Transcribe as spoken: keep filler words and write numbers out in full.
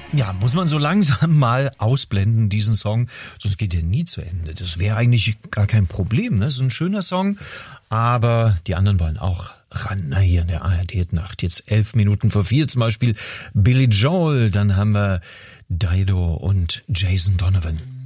Ja, muss man so langsam mal ausblenden, diesen Song, sonst geht er nie zu Ende. Das wäre eigentlich gar kein Problem, ne? So ein schöner Song, aber die anderen wollen auch ran, na, hier in der A R D-Nacht. Jetzt elf Minuten vor vier, zum Beispiel Billy Joel, dann haben wir Dido und Jason Donovan.